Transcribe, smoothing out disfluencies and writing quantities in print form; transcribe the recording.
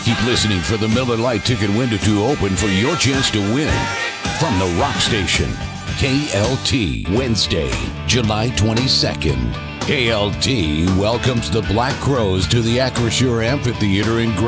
Keep listening for the Miller Lite ticket window to open for your chance to win. From the Rock Station, KLT, Wednesday, July 22nd. KLT welcomes the Black Crowes to the Acrisure Amphitheater in